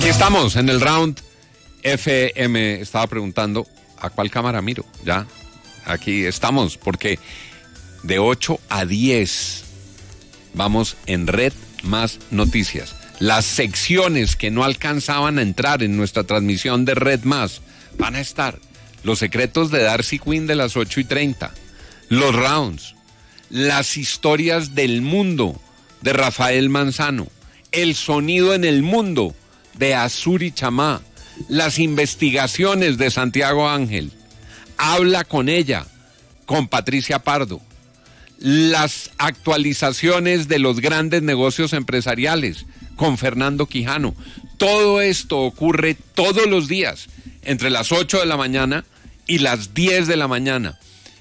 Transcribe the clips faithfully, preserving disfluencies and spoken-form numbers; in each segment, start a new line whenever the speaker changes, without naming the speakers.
Aquí estamos en el Round F M. Estaba preguntando a cuál cámara miro. Ya, aquí estamos, porque de ocho a diez vamos en Red Más Noticias. Las secciones que no alcanzaban a entrar en nuestra transmisión de Red Más van a estar. Los secretos de Darcy Quinn de las ocho y treinta. Los rounds. Las historias del mundo de Rafael Manzano. El sonido en el mundo de Azuri Chamá. Las investigaciones de Santiago Ángel. Habla con ella, con Patricia Pardo. Las actualizaciones de los grandes negocios empresariales con Fernando Quijano. Todo esto ocurre todos los días entre las ocho de la mañana y las diez de la mañana.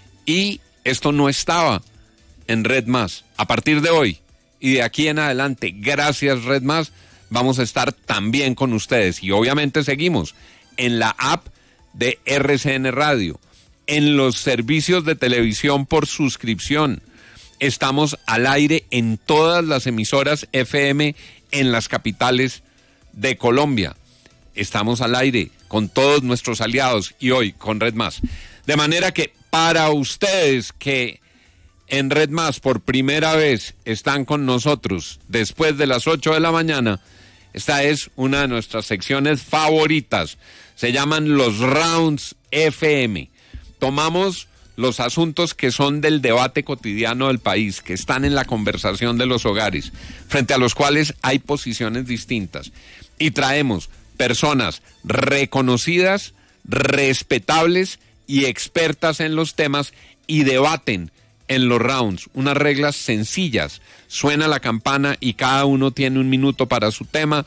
Y esto no estaba en Red Más. A partir de hoy y de aquí en adelante, gracias Red Más, vamos a estar también con ustedes. Y obviamente seguimos en la app de R C N Radio, en los servicios de televisión por suscripción. Estamos al aire en todas las emisoras F M en las capitales de Colombia. Estamos al aire con todos nuestros aliados y hoy con Red Más. De manera que para ustedes que en Red Más por primera vez están con nosotros después de las ocho de la mañana, esta es una de nuestras secciones favoritas. Se llaman los Rounds F M. Tomamos los asuntos que son del debate cotidiano del país, que están en la conversación de los hogares, frente a los cuales hay posiciones distintas. Y traemos personas reconocidas, respetables y expertas en los temas y debaten en los rounds, unas reglas sencillas. Suena la campana y cada uno tiene un minuto para su tema,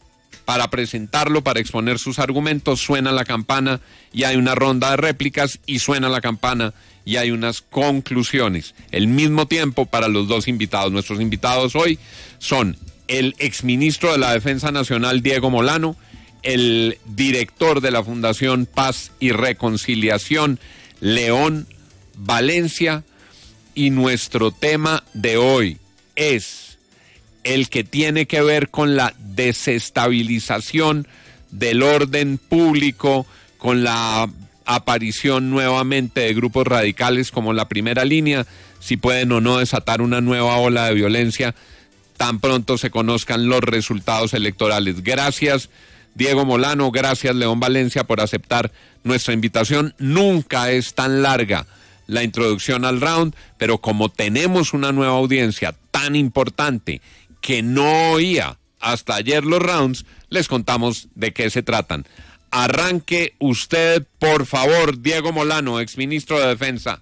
para presentarlo, para exponer sus argumentos. Suena la campana y hay una ronda de réplicas y suena la campana y hay unas conclusiones. El mismo tiempo para los dos invitados. Nuestros invitados hoy son el exministro de la Defensa Nacional, Diego Molano, el director de la Fundación Paz y Reconciliación, León Valencia, y nuestro tema de hoy es el que tiene que ver con la desestabilización del orden público, con la aparición nuevamente de grupos radicales como la primera línea, si pueden o no desatar una nueva ola de violencia tan pronto se conozcan los resultados electorales. Gracias, Diego Molano, gracias, León Valencia, por aceptar nuestra invitación. Nunca es tan larga la introducción al round, pero como tenemos una nueva audiencia tan importante que no oía hasta ayer los rounds, les contamos de qué se tratan. Arranque usted, por favor, Diego Molano, exministro de Defensa.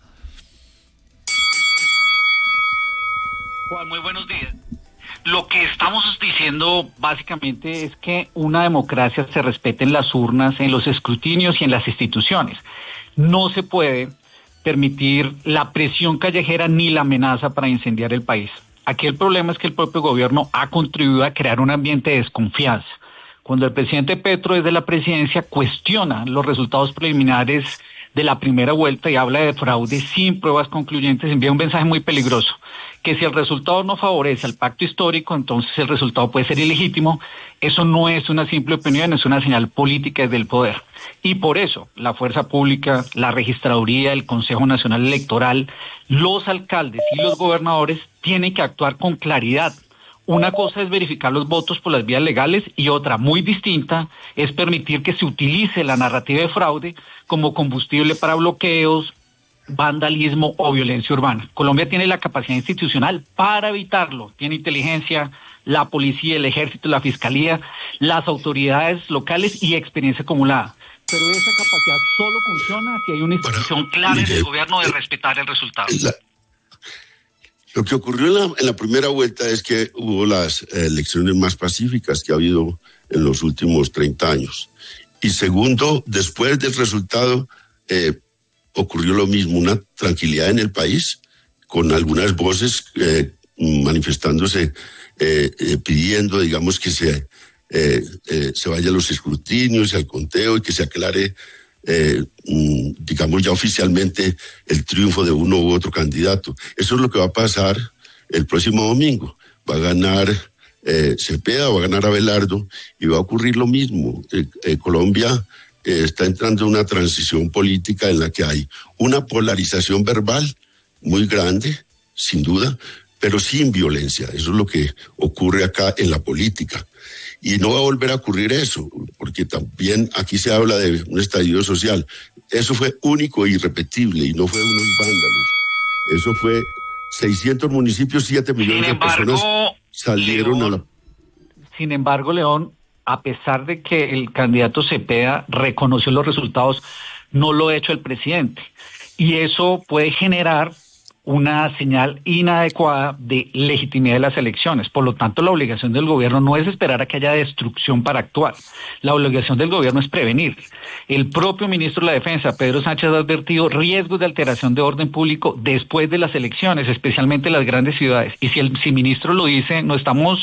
Juan, muy buenos días. Lo que estamos diciendo básicamente es que una democracia se respete en las urnas, en los escrutinios y en las instituciones. No se puede permitir la presión callejera ni la amenaza para incendiar el país. Aquí el problema es que el propio gobierno ha contribuido a crear un ambiente de desconfianza. Cuando el presidente Petro desde la presidencia cuestiona los resultados preliminares de la primera vuelta y habla de fraude sin pruebas concluyentes, envía un mensaje muy peligroso, que si el resultado no favorece al pacto histórico, entonces el resultado puede ser ilegítimo. Eso no es una simple opinión, es una señal política desde el poder. Y por eso la fuerza pública, la registraduría, el Consejo Nacional Electoral, los alcaldes y los gobernadores tienen que actuar con claridad. Una cosa es verificar los votos por las vías legales y otra muy distinta es permitir que se utilice la narrativa de fraude como combustible para bloqueos, vandalismo o violencia urbana. Colombia tiene la capacidad institucional para evitarlo. Tiene inteligencia, la policía, el ejército, la fiscalía, las autoridades locales y experiencia acumulada. Pero esa capacidad solo funciona si hay una institución bueno, clara en el gobierno de respetar el resultado.
La, lo que ocurrió en la, en la primera vuelta es que hubo las eh, elecciones más pacíficas que ha habido en los últimos treinta años. Y segundo, después del resultado, eh, ocurrió lo mismo, una tranquilidad en el país, con algunas voces eh, manifestándose, eh, eh, pidiendo, digamos, que se, eh, eh, se vaya a los escrutinios y al conteo y que se aclare, eh, digamos, ya oficialmente el triunfo de uno u otro candidato. Eso es lo que va a pasar el próximo domingo. Va a ganar eh, Cepeda, va a ganar Abelardo, y va a ocurrir lo mismo. Eh, eh, Colombia eh, está entrando en una transición política en la que hay una polarización verbal muy grande, sin duda, pero sin violencia. Eso es lo que ocurre acá en la política. Y no va a volver a ocurrir eso, porque también aquí se habla de un estallido social. Eso fue único e irrepetible, y no fue unos vándalos. Eso fue seiscientos municipios, siete millones de personas salieron
León,
a la...
Sin embargo, León, a pesar de que el candidato Cepeda reconoció los resultados, no lo ha hecho el presidente. Y eso puede generar una señal inadecuada de legitimidad de las elecciones. Por lo tanto, la obligación del gobierno no es esperar a que haya destrucción para actuar. La obligación del gobierno es prevenir. El propio ministro de la Defensa, Pedro Sánchez, ha advertido riesgos de alteración de orden público después de las elecciones, especialmente en las grandes ciudades. Y si el si ministro lo dice, no estamos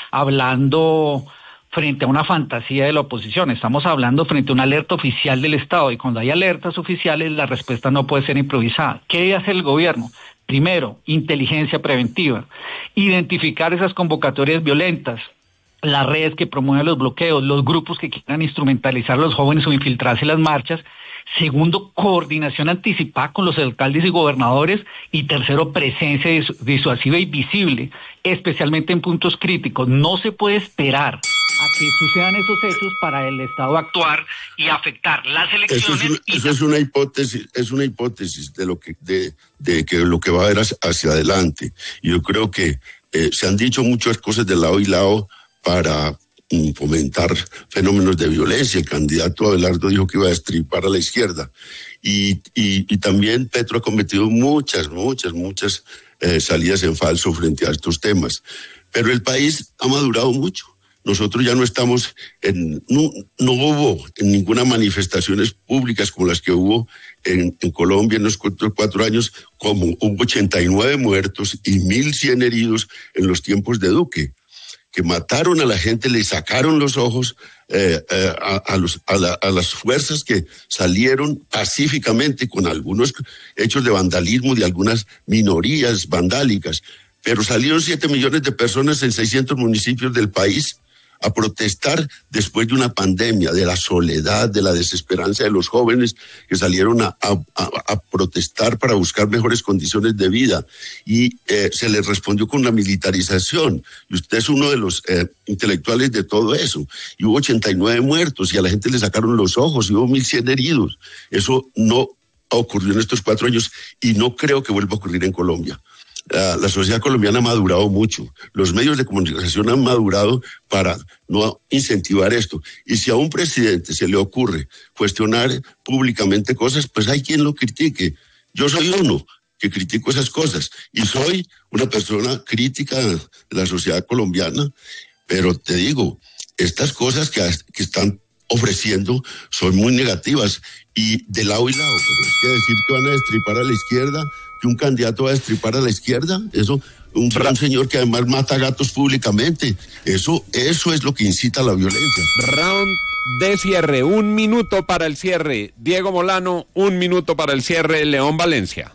hablando frente a una fantasía de la oposición, estamos hablando frente a una alerta oficial del Estado, y cuando hay alertas oficiales la respuesta no puede ser improvisada. ¿Qué debe hacer el gobierno? Primero, inteligencia preventiva, identificar esas convocatorias violentas, las redes que promueven los bloqueos, los grupos que quieran instrumentalizar a los jóvenes o infiltrarse en las marchas. Segundo, coordinación anticipada con los alcaldes y gobernadores. Y tercero, presencia disuasiva y visible, especialmente en puntos críticos. No se puede esperar a que sucedan esos hechos para el Estado actuar y afectar las elecciones.
Eso es una,
y
eso es una hipótesis, es una hipótesis de lo que de, de que lo que va a haber hacia, hacia adelante. Yo creo que eh, se han dicho muchas cosas de lado y lado para um, fomentar fenómenos de violencia. El candidato Abelardo dijo que iba a destripar a la izquierda, y, y, y también Petro ha cometido muchas, muchas, muchas eh, salidas en falso frente a estos temas. Pero el país ha madurado mucho. Nosotros ya no estamos en, no, no hubo en ninguna manifestaciones públicas como las que hubo en, en Colombia en los cuatro, cuatro años, como hubo ochenta y nueve muertos y mil cien heridos en los tiempos de Duque, que mataron a la gente, le sacaron los ojos eh, eh, a, a, los, a, la, a las fuerzas que salieron pacíficamente, con algunos hechos de vandalismo de algunas minorías vandálicas, pero salieron siete millones de personas en seiscientos municipios del país a protestar después de una pandemia, de la soledad, de la desesperanza de los jóvenes que salieron a, a, a protestar para buscar mejores condiciones de vida. Y eh, se les respondió con la militarización. Y usted es uno de los eh, intelectuales de todo eso. Y hubo ochenta y nueve muertos y a la gente le sacaron los ojos y hubo mil cien heridos. Eso no ocurrió en estos cuatro años y no creo que vuelva a ocurrir en Colombia. La, la sociedad colombiana ha madurado mucho, los medios de comunicación han madurado para no incentivar esto. Y si a un presidente se le ocurre cuestionar públicamente cosas, pues hay quien lo critique. Yo soy uno que critico esas cosas y soy una persona crítica de la sociedad colombiana, pero te digo, estas cosas que, que están ofreciendo son muy negativas y de lado y lado, pero es que decir que van a destripar a la izquierda, que un candidato va a destripar a la izquierda, eso, un gran señor que además mata gatos públicamente, eso, eso es lo que incita a la violencia.
Round de cierre, un minuto para el cierre. Diego Molano, un minuto para el cierre. León Valencia.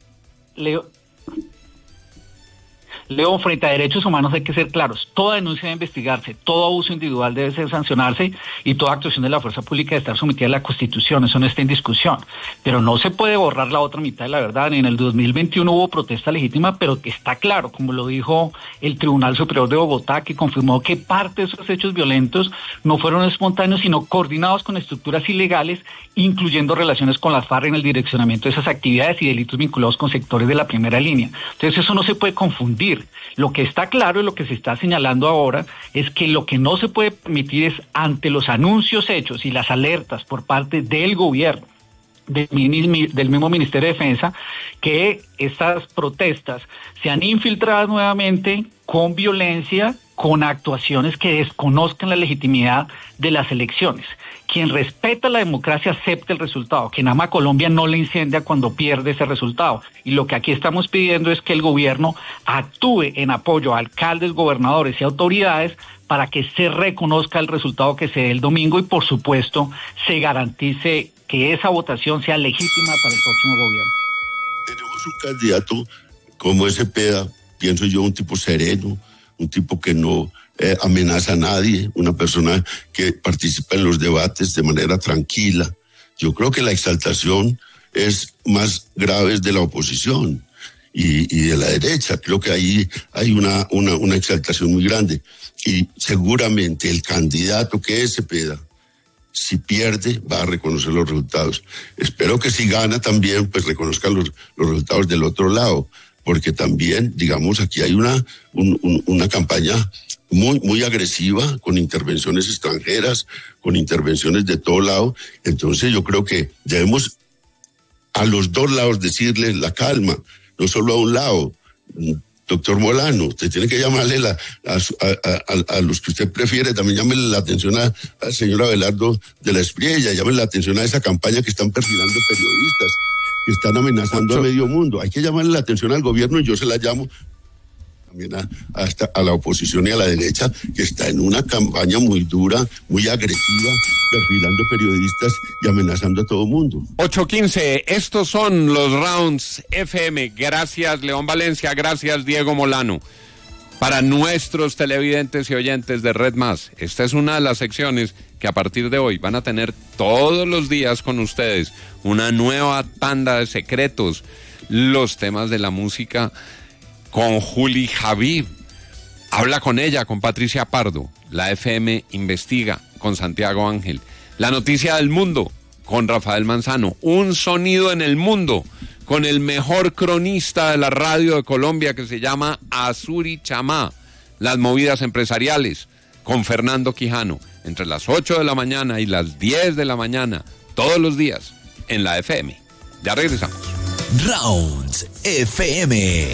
Leo. León, frente a derechos humanos hay que ser claros. Toda denuncia debe investigarse, todo abuso individual debe ser sancionarse y toda actuación de la fuerza pública debe estar sometida a la Constitución. Eso no está en discusión. Pero no se puede borrar la otra mitad de la verdad. En el dos mil veintiuno hubo protesta legítima, pero que está claro, como lo dijo el Tribunal Superior de Bogotá, que confirmó que parte de esos hechos violentos no fueron espontáneos, sino coordinados con estructuras ilegales, incluyendo relaciones con las FARC en el direccionamiento de esas actividades y delitos vinculados con sectores de la primera línea. Entonces eso no se puede confundir. Lo que está claro y lo que se está señalando ahora es que lo que no se puede permitir es, ante los anuncios hechos y las alertas por parte del gobierno, del, del mismo Ministerio de Defensa, que estas protestas sean infiltradas nuevamente con violencia, con actuaciones que desconozcan la legitimidad de las elecciones. Quien respeta la democracia acepta el resultado. Quien ama a Colombia no le incendia cuando pierde ese resultado. Y lo que aquí estamos pidiendo es que el gobierno actúe en apoyo a alcaldes, gobernadores y autoridades para que se reconozca el resultado que se dé el domingo y, por supuesto, se garantice que esa votación sea legítima para el próximo gobierno.
Tenemos un candidato como ese Cepeda, pienso yo, un tipo sereno, un tipo que no, eh, amenaza a nadie, una persona que participa en los debates de manera tranquila. Yo creo que la exaltación es más grave de la oposición y, y de la derecha. Creo que ahí hay una, una, una exaltación muy grande. Y seguramente el candidato que es Cepeda, si pierde, va a reconocer los resultados. Espero que si gana también, pues reconozca los, los resultados del otro lado, porque también, digamos, aquí hay una, un, un, una campaña muy, muy agresiva, con intervenciones extranjeras, con intervenciones de todo lado. Entonces yo creo que debemos a los dos lados decirles la calma, no solo a un lado. Doctor Molano, usted tiene que llamarle la, a, a, a, a los que usted prefiere, también llámele la atención a, al señor Abelardo de la Espriella, llámele la atención a esa campaña que están perfilando periodistas, que están amenazando a medio mundo. Hay que llamarle la atención al gobierno y yo se la llamo también a, a, esta, a la oposición y a la derecha, que está en una campaña muy dura, muy agresiva, perfilando periodistas y amenazando a todo mundo.
ocho quince, estos son los Rounds F M. Gracias, León Valencia. Gracias, Diego Molano. Para nuestros televidentes y oyentes de Red Más, esta es una de las secciones que a partir de hoy van a tener todos los días con ustedes una nueva tanda de secretos, los temas de la música con Juli Javib. Habla con ella, con Patricia Pardo. La F M investiga con Santiago Ángel. La noticia del mundo con Rafael Manzano. Un sonido en el mundo con el mejor cronista de la radio de Colombia, que se llama Azuri Chamá. Las movidas empresariales con Fernando Quijano. Entre las ocho de la mañana y las diez de la mañana, todos los días, en la F M. Ya regresamos.
Rounds F M.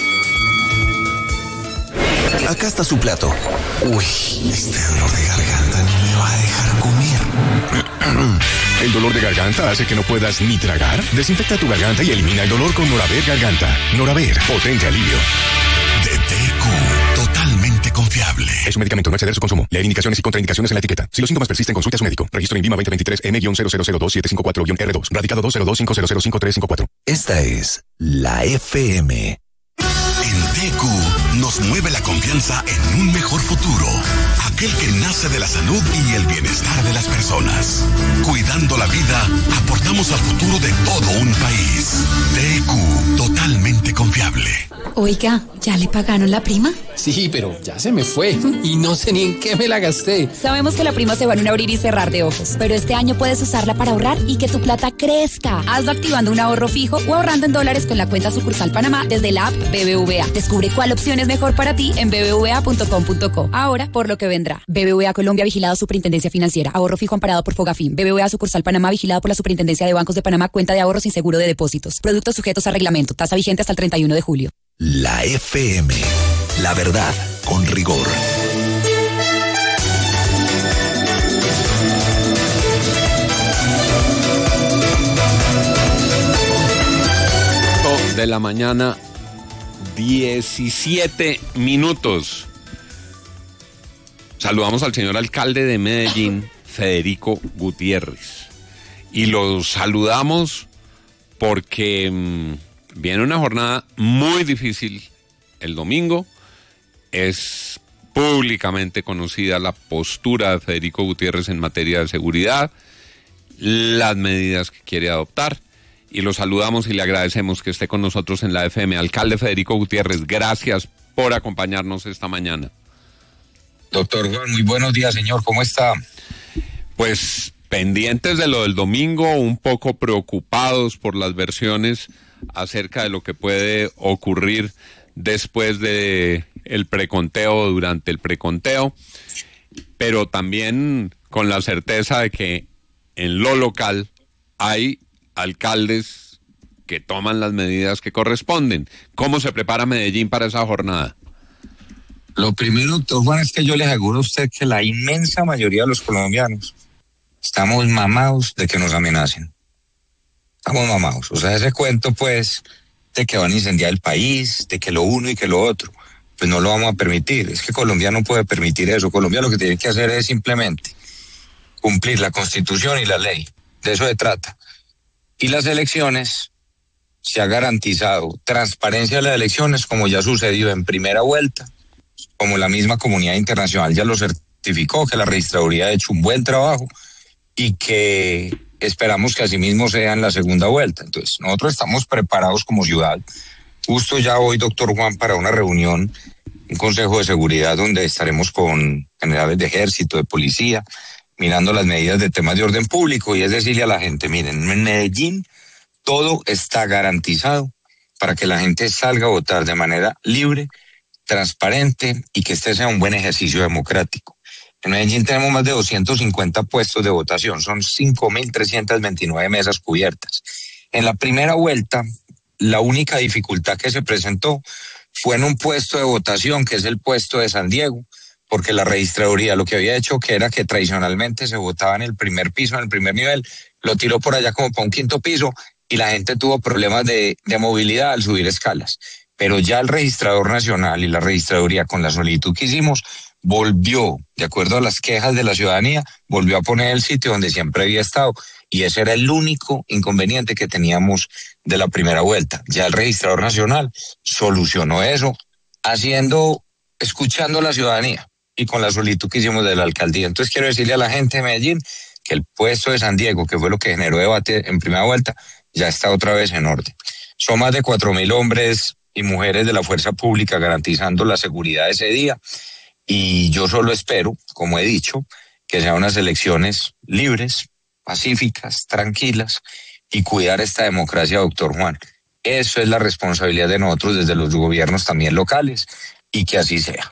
Acá está su plato. Uy, este dolor de garganta no me va a dejar comer.
¿El dolor de garganta hace que no puedas ni tragar? Desinfecta tu garganta y elimina el dolor con Noraver Garganta. Noraver, potente alivio.
De T Q, totalmente confiable.
Es un medicamento, no exceder su consumo. Leer indicaciones y contraindicaciones en la etiqueta. Si los síntomas persisten, consulte a su médico. Registro INVIMA veinte veintitrés M cero cero dos siete cinco cuatro R dos. Radicado dos cero dos cinco cero cero cinco tres cinco cuatro.
Esta es la F M. En T Q nos mueve la confianza en un mejor futuro, aquel que nace de la salud y el bienestar de las personas. Cuidando la vida, aportamos al futuro de todo un país. T Q, totalmente confiable.
Oiga, ¿ya le pagaron la prima?
Sí, pero ya se me fue y no sé ni en qué me la gasté.
Sabemos que la prima se va en un abrir y cerrar de ojos, pero este año puedes usarla para ahorrar y que tu plata crezca. Hazlo activando un ahorro fijo o ahorrando en dólares con la cuenta sucursal Panamá desde la app B B V A. Descubre cuál opción es mejor para ti en b b v a punto com punto co. Ahora, por lo que vendrá. B B V A Colombia, vigilado Superintendencia Financiera. Ahorro fijo amparado por Fogafín. B B V A sucursal Panamá, vigilado por la Superintendencia de Bancos de Panamá. Cuenta de ahorro sin seguro de depósitos. Productos sujetos a reglamento. Tasa vigente hasta el treinta y uno de julio.
La F M. La verdad con rigor.
De la mañana, diecisiete minutos. Saludamos al señor alcalde de Medellín, Federico Gutiérrez. Y lo saludamos porque mmm, viene una jornada muy difícil el domingo. Es públicamente conocida la postura de Federico Gutiérrez en materia de seguridad, las medidas que quiere adoptar. Y lo saludamos y le agradecemos que esté con nosotros en la F M. Alcalde Federico Gutiérrez, gracias por acompañarnos esta mañana.
Doctor Juan, muy buenos días, señor. ¿Cómo está?
Pues pendientes de lo del domingo, un poco preocupados por las versiones acerca de lo que puede ocurrir después de el preconteo, durante el preconteo, pero también con la certeza de que en lo local hay alcaldes que toman las medidas que corresponden. ¿Cómo se prepara Medellín para esa jornada?
Lo primero, doctor Juan, es que yo le aseguro a usted que la inmensa mayoría de los colombianos estamos mamados de que nos amenacen. Estamos mamados. O sea, ese cuento, pues, de que van a incendiar el país, de que lo uno y que lo otro, pues no lo vamos a permitir. Es que Colombia no puede permitir eso. Colombia lo que tiene que hacer es simplemente cumplir la Constitución y la ley. De eso se trata. Y las elecciones, se ha garantizado transparencia de las elecciones, como ya sucedió en primera vuelta, como la misma comunidad internacional ya lo certificó, que la registraduría ha hecho un buen trabajo y que esperamos que asimismo sea en la segunda vuelta. Entonces, nosotros estamos preparados como ciudad. Justo ya hoy, doctor Juan, para una reunión, un consejo de seguridad donde estaremos con generales de ejército, de policía, mirando las medidas de temas de orden público, y es decirle a la gente, miren, en Medellín todo está garantizado para que la gente salga a votar de manera libre, transparente y que este sea un buen ejercicio democrático. En Medellín tenemos más de doscientos cincuenta puestos de votación, son cinco mil trescientas veintinueve mesas cubiertas. En la primera vuelta, la única dificultad que se presentó fue en un puesto de votación, que es el puesto de San Diego, porque la registraduría lo que había hecho, que era que tradicionalmente se votaba en el primer piso, en el primer nivel, lo tiró por allá como para un quinto piso y la gente tuvo problemas de, de movilidad al subir escalas. Pero ya el registrador nacional y la registraduría, con la solicitud que hicimos, volvió, de acuerdo a las quejas de la ciudadanía, volvió a poner el sitio donde siempre había estado, y ese era el único inconveniente que teníamos de la primera vuelta. Ya el registrador nacional solucionó eso, haciendo, escuchando a la ciudadanía y con la solicitud que hicimos de la alcaldía. Entonces quiero decirle a la gente de Medellín que el puesto de San Diego, que fue lo que generó debate en primera vuelta, ya está otra vez en orden. Son más de cuatro mil hombres y mujeres de la fuerza pública garantizando la seguridad ese día, y yo solo espero, como he dicho, que sean unas elecciones libres, pacíficas, tranquilas, y cuidar esta democracia, doctor Juan. Eso es la responsabilidad de nosotros desde los gobiernos también locales, y que así sea.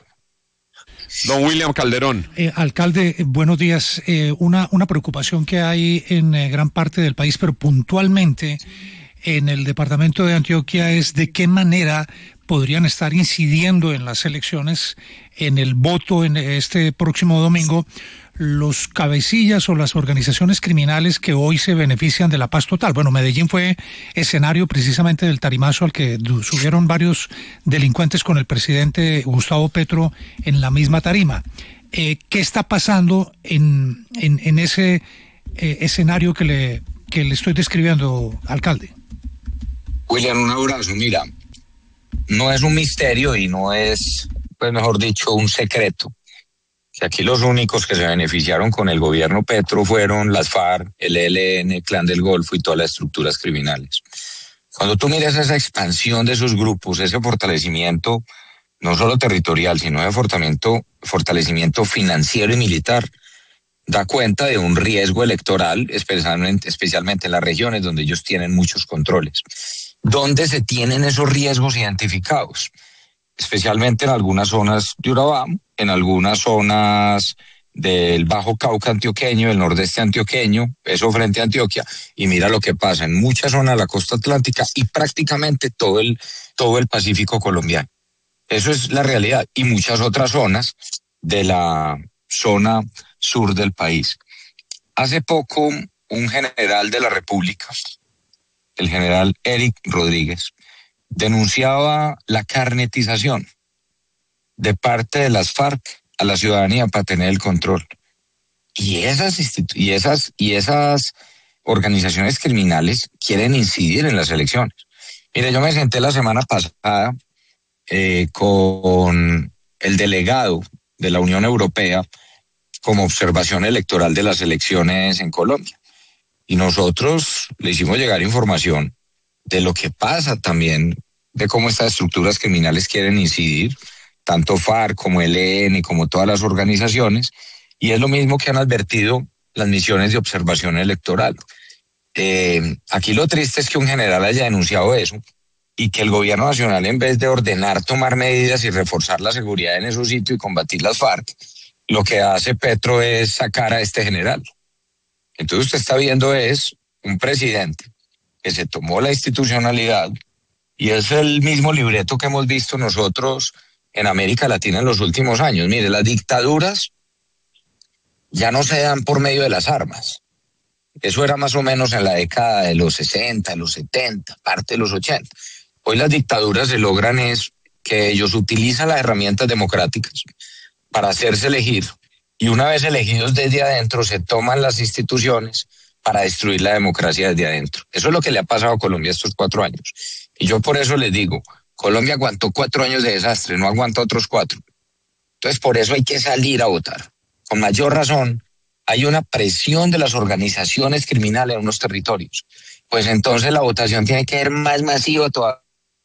Don William Calderón.
Eh, alcalde, buenos días. Eh, una, una preocupación que hay en eh, gran parte del país, pero puntualmente en el departamento de Antioquia, es de qué manera podrían estar incidiendo en las elecciones, en el voto en este próximo domingo, los cabecillas o las organizaciones criminales que hoy se benefician de la paz total. Bueno, Medellín fue escenario precisamente del tarimazo al que subieron varios delincuentes con el presidente Gustavo Petro en la misma tarima. Eh, ¿Qué está pasando en, en, en ese eh, escenario que le, que le estoy describiendo, alcalde?
William, un abrazo. Mira, no es un misterio y no es, pues mejor dicho, un secreto, que aquí los únicos que se beneficiaron con el gobierno Petro fueron las FARC, el E L N, Clan del Golfo y todas las estructuras criminales. Cuando tú miras esa expansión de esos grupos, ese fortalecimiento, no solo territorial, sino de fortalecimiento, fortalecimiento financiero y militar, da cuenta de un riesgo electoral, especialmente, especialmente en las regiones donde ellos tienen muchos controles. ¿Dónde se tienen esos riesgos identificados? Especialmente en algunas zonas de Urabá, en algunas zonas del Bajo Cauca antioqueño, el nordeste antioqueño, eso frente a Antioquia, y mira lo que pasa en muchas zonas de la costa atlántica y prácticamente todo el, todo el Pacífico colombiano. Eso es la realidad, y muchas otras zonas de la zona sur del país. Hace poco, un general de la República, el general Eric Rodríguez, denunciaba la carnetización de parte de las FARC a la ciudadanía para tener el control. Y esas, institu- y esas, y esas organizaciones criminales quieren incidir en las elecciones. Mire, yo me senté la semana pasada eh, con el delegado de la Unión Europea como observación electoral de las elecciones en Colombia. Y nosotros le hicimos llegar información de lo que pasa también, de cómo estas estructuras criminales quieren incidir, tanto FARC como el E L N, como todas las organizaciones, y es lo mismo que han advertido las misiones de observación electoral. Eh, aquí lo triste es que un general haya denunciado eso, y que el gobierno nacional, en vez de ordenar tomar medidas y reforzar la seguridad en esos sitios y combatir las FARC, lo que hace Petro es sacar a este general. Entonces usted está viendo es un presidente que se tomó la institucionalidad, y es el mismo libreto que hemos visto nosotros en América Latina en los últimos años. Mire, las dictaduras ya no se dan por medio de las armas. Eso era más o menos en la década de los sesenta, los setenta, parte de los ochenta. Hoy las dictaduras se logran es que ellos utilizan las herramientas democráticas para hacerse elegir, y una vez elegidos desde adentro se toman las instituciones para destruir la democracia desde adentro. Eso es lo que le ha pasado a Colombia estos cuatro años. Y yo por eso les digo, Colombia aguantó cuatro años de desastre, no aguanta otros cuatro. Entonces, por eso hay que salir a votar. Con mayor razón, hay una presión de las organizaciones criminales en unos territorios. Pues entonces la votación tiene que ser más masiva todavía.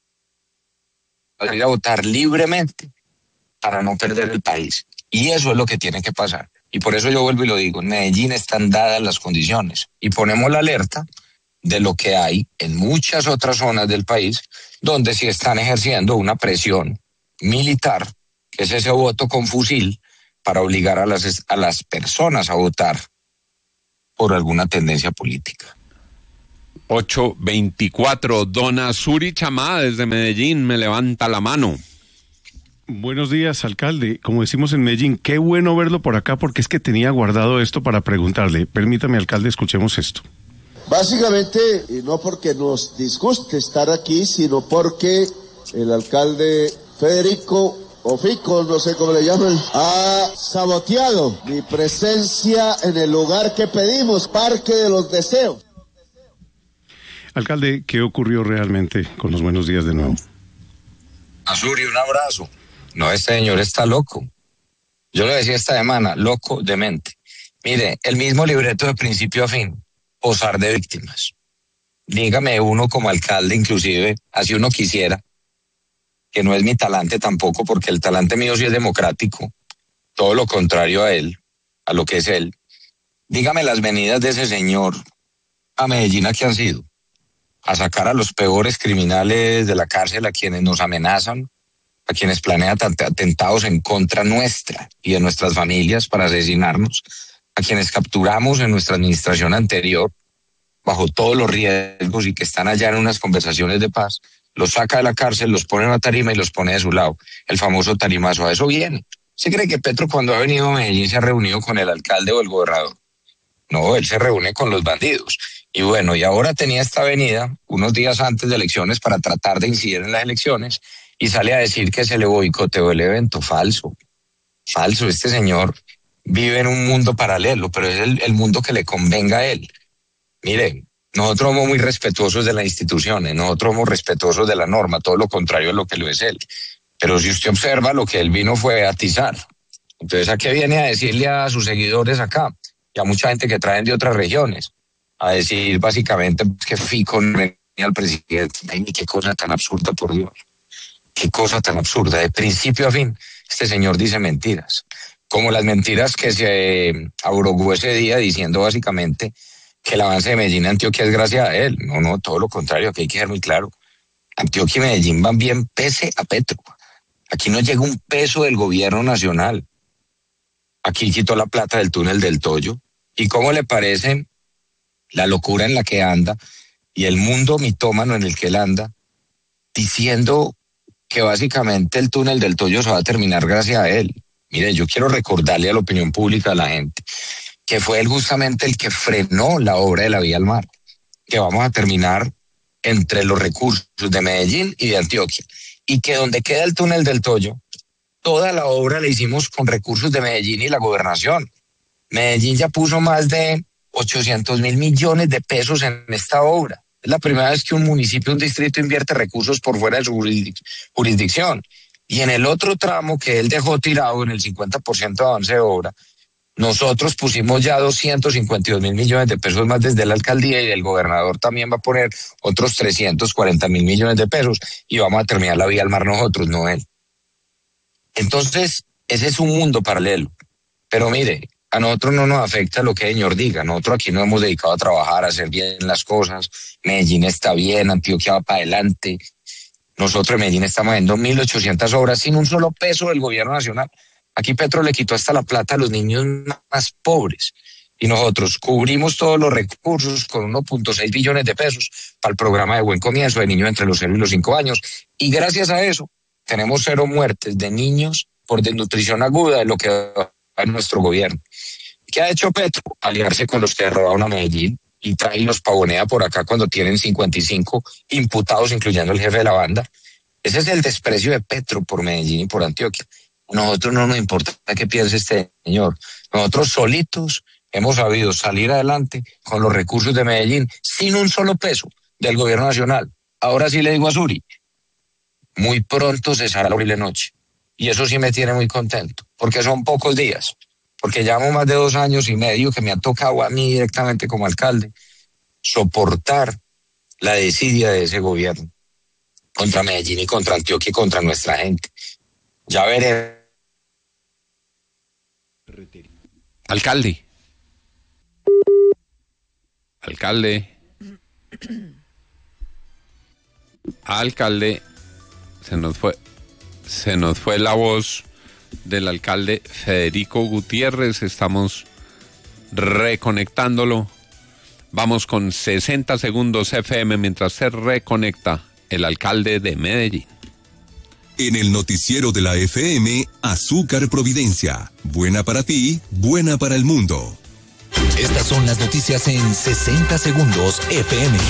Ir a votar libremente para no perder el país. Y eso es lo que tiene que pasar. Y por eso yo vuelvo y lo digo, en Medellín están dadas las condiciones. Y ponemos la alerta de lo que hay en muchas otras zonas del país, donde sí están ejerciendo una presión militar, que es ese voto con fusil, para obligar a las, a las personas a votar por alguna tendencia política.
ocho veinticuatro, Dona Suri Chamá desde Medellín, me levanta la mano.
Buenos días, alcalde. Como decimos en Medellín, qué bueno verlo por acá porque es que tenía guardado esto para preguntarle. Permítame, alcalde, escuchemos esto.
Básicamente, y no porque nos disguste estar aquí, sino porque el alcalde Federico o Fico, no sé cómo le llaman, ha saboteado mi presencia en el lugar que pedimos, Parque de los Deseos.
Alcalde, ¿qué ocurrió realmente con los buenos días de nuevo?
Azuri, un abrazo. No, este señor está loco. Yo lo decía esta semana, loco de mente. Mire, el mismo libreto de principio a fin, posar de víctimas. Dígame uno como alcalde, inclusive, así uno quisiera, que no es mi talante tampoco, porque el talante mío sí es democrático, todo lo contrario a él, a lo que es él. Dígame las venidas de ese señor a Medellín, ¿a qué han sido? A sacar a los peores criminales de la cárcel, a quienes nos amenazan, a quienes planean atentados en contra nuestra y de nuestras familias para asesinarnos, a quienes capturamos en nuestra administración anterior, bajo todos los riesgos y que están allá en unas conversaciones de paz, los saca de la cárcel, los pone en una tarima y los pone de su lado. El famoso tarimazo, a eso viene. ¿Se cree que Petro cuando ha venido a Medellín se ha reunido con el alcalde o el gobernador? No, él se reúne con los bandidos. Y bueno, y ahora tenía esta venida unos días antes de elecciones para tratar de incidir en las elecciones y sale a decir que se le boicoteó el evento. Falso, falso. Este señor vive en un mundo paralelo, pero es el, el mundo que le convenga a él. Mire, nosotros somos muy respetuosos de las instituciones, nosotros somos respetuosos de la norma, todo lo contrario de lo que lo es él. Pero si usted observa, lo que él vino fue a atizar. Entonces, ¿a qué viene a decirle a sus seguidores acá? Y a mucha gente que traen de otras regiones, a decir básicamente que Fico no venía al presidente. Ay, qué cosa tan absurda, por Dios. Qué cosa tan absurda. De principio a fin, este señor dice mentiras. Como las mentiras que se abrogó ese día diciendo básicamente que el avance de Medellín y Antioquia es gracias a él. No, no, todo lo contrario, que hay que ser muy claro. Antioquia y Medellín van bien pese a Petro. Aquí no llega un peso del gobierno nacional. Aquí quitó la plata del túnel del Toyo. ¿Y cómo le parece la locura en la que anda y el mundo mitómano en el que él anda, diciendo que básicamente el túnel del Toyo se va a terminar gracias a él? Mire, yo quiero recordarle a la opinión pública, a la gente, que fue él justamente el que frenó la obra de la vía al mar, que vamos a terminar entre los recursos de Medellín y de Antioquia, y que donde queda el túnel del Toyo, toda la obra la hicimos con recursos de Medellín y la gobernación. Medellín ya puso más de ochocientos mil millones de pesos en esta obra. Es la primera vez que un municipio, un distrito invierte recursos por fuera de su jurisdic- jurisdicción. Y en el otro tramo que él dejó tirado, en el cincuenta por ciento de avance de obra, nosotros pusimos ya doscientos cincuenta y dos mil millones de pesos más desde la alcaldía, y el gobernador también va a poner otros trescientos cuarenta mil millones de pesos y vamos a terminar la vía al mar nosotros, no él. Entonces, ese es un mundo paralelo. Pero mire, a nosotros no nos afecta lo que el señor diga. Nosotros aquí nos hemos dedicado a trabajar, a hacer bien las cosas. Medellín está bien, Antioquia va para adelante. Nosotros en Medellín estamos viendo mil ochocientas obras sin un solo peso del gobierno nacional. Aquí Petro le quitó hasta la plata a los niños más pobres. Y nosotros cubrimos todos los recursos con uno punto seis billones de pesos para el programa de Buen Comienzo de niños entre los cero y los cinco años. Y gracias a eso tenemos cero muertes de niños por desnutrición aguda, de lo que va en nuestro gobierno. ¿Qué ha hecho Petro? Aliarse con los que robaron a Medellín y trae y los pavonea por acá cuando tienen cincuenta y cinco imputados, incluyendo el jefe de la banda. Ese es el desprecio de Petro por Medellín y por Antioquia. A nosotros no nos importa qué piense este señor. Nosotros solitos hemos sabido salir adelante con los recursos de Medellín sin un solo peso del gobierno nacional. Ahora sí le digo a Suri, muy pronto cesará la horrible noche. Y eso sí me tiene muy contento, porque son pocos días, porque llevamos más de dos años y medio que me ha tocado a mí directamente como alcalde soportar la desidia de ese gobierno contra Medellín y contra Antioquia y contra nuestra gente. Ya veré.
Alcalde. Alcalde. Alcalde. Se nos fue. Se nos fue la voz del alcalde Federico Gutiérrez. Estamos reconectándolo. Vamos con sesenta segundos F M mientras se reconecta el alcalde de Medellín.
En el noticiero de la F M, Azúcar Providencia. Buena para ti, buena para el mundo.
Estas son las noticias en sesenta segundos F M.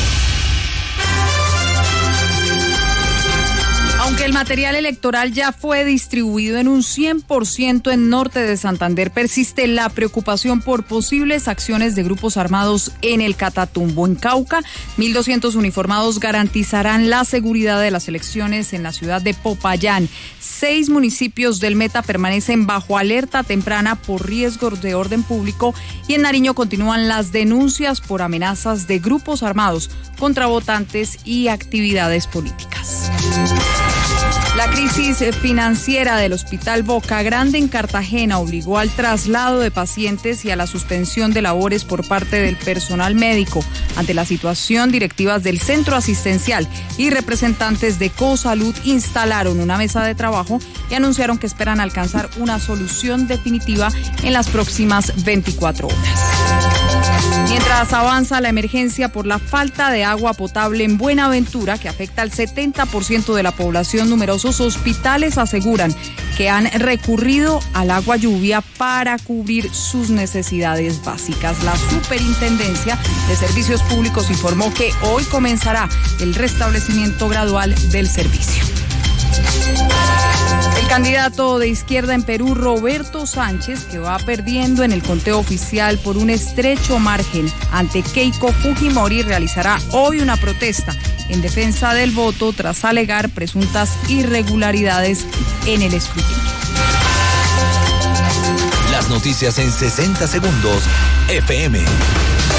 Aunque el material electoral ya fue distribuido en un cien por ciento en norte de Santander, persiste la preocupación por posibles acciones de grupos armados en el Catatumbo. En Cauca, mil doscientos uniformados garantizarán la seguridad de las elecciones en la ciudad de Popayán. Seis municipios del Meta permanecen bajo alerta temprana por riesgos de orden público y en Nariño continúan las denuncias por amenazas de grupos armados contra votantes y actividades políticas. La crisis financiera del Hospital Boca Grande en Cartagena obligó al traslado de pacientes y a la suspensión de labores por parte del personal médico. Ante la situación, directivas del centro asistencial y representantes de Cosalud instalaron una mesa de trabajo y anunciaron que esperan alcanzar una solución definitiva en las próximas veinticuatro horas. Mientras avanza la emergencia por la falta de agua potable en Buenaventura, que afecta al setenta por ciento de la población, numerosos hospitales aseguran que han recurrido al agua lluvia para cubrir sus necesidades básicas. La Superintendencia de Servicios Públicos informó que hoy comenzará el restablecimiento gradual del servicio. El candidato de izquierda en Perú, Roberto Sánchez, que va perdiendo en el conteo oficial por un estrecho margen ante Keiko Fujimori, realizará hoy una protesta en defensa del voto tras alegar presuntas irregularidades en el escrutinio.
Las noticias en sesenta segundos F M.